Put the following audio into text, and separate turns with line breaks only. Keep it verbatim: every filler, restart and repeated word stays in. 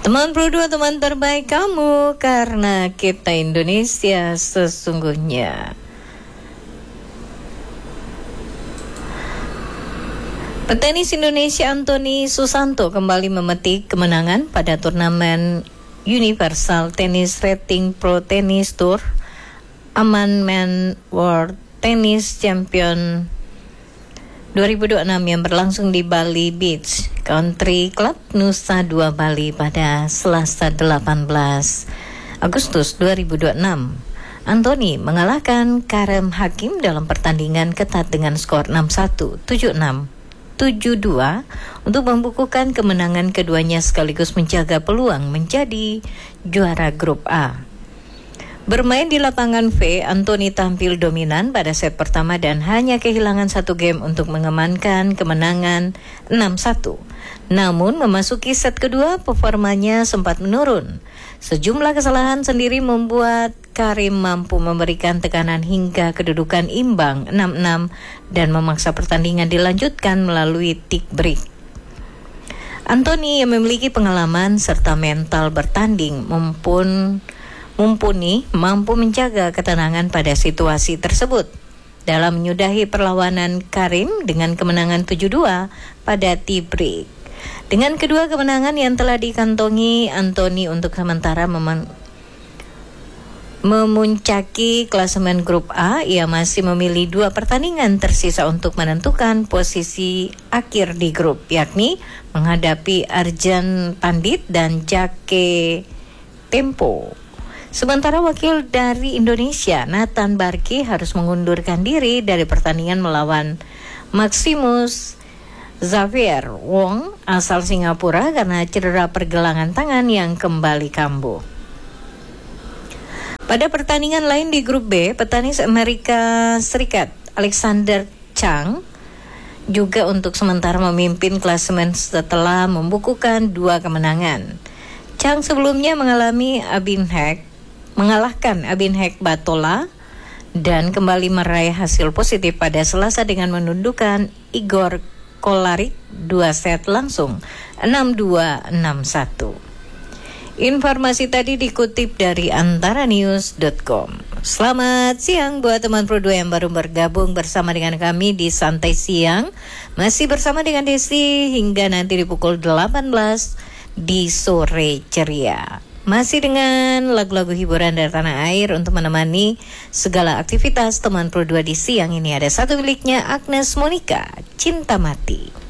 Teman Pro dua, teman terbaik kamu, karena kita Indonesia sesungguhnya. Petenis Indonesia Anthony Susanto kembali memetik kemenangan pada turnamen Universal Tennis Rating Pro Tennis Tour Amman World Tennis Champion dua ribu dua puluh enam yang berlangsung di Bali Beach Country Club Nusa Dua Bali pada Selasa delapan belas Agustus dua ribu dua puluh enam. Anthony mengalahkan Karim Hakim dalam pertandingan ketat dengan skor enam satu, tujuh enam, tujuh dua untuk membukukan kemenangan keduanya sekaligus menjaga peluang menjadi juara grup A. Bermain di lapangan V, Anthony tampil dominan pada set pertama dan hanya kehilangan satu game untuk mengamankan kemenangan enam satu. Namun memasuki set kedua, performanya sempat menurun. Sejumlah kesalahan sendiri membuat Karim mampu memberikan tekanan hingga kedudukan imbang enam enam dan memaksa pertandingan dilanjutkan melalui tick break. Anthony yang memiliki pengalaman serta mental bertanding mumpun mumpuni mampu menjaga ketenangan pada situasi tersebut dalam menyudahi perlawanan Karim dengan kemenangan tujuh dua pada tie break. Dengan kedua kemenangan yang telah dikantongi, Anthony untuk sementara mem- memuncaki klasemen grup A. Ia masih memilih dua pertandingan tersisa untuk menentukan posisi akhir di grup, yakni menghadapi Arjan Pandit dan Jake Tempo. Sementara wakil dari Indonesia, Nathan Barki, harus mengundurkan diri dari pertandingan melawan Maximus Xavier Wong asal Singapura karena cedera pergelangan tangan yang kembali kambuh. Pada pertandingan lain di grup B, petenis Amerika Serikat Alexander Chang juga untuk sementara memimpin klasemen setelah membukukan dua kemenangan. Chang sebelumnya mengalami Abinhek mengalahkan Abinhek Batola dan kembali meraih hasil positif pada Selasa dengan menundukkan Igor Kolarik dua set langsung enam dua, enam satu. Informasi tadi dikutip dari antara news dot com. Selamat siang buat teman Pro dua yang baru bergabung bersama dengan kami di Santai Siang. Masih bersama dengan Desi hingga nanti di pukul delapan belas di Sore Ceria. Masih dengan lagu-lagu hiburan dari tanah air untuk menemani segala aktivitas teman Pro dua di siang ini. Ada satu miliknya Agnes Monica, Cinta Mati.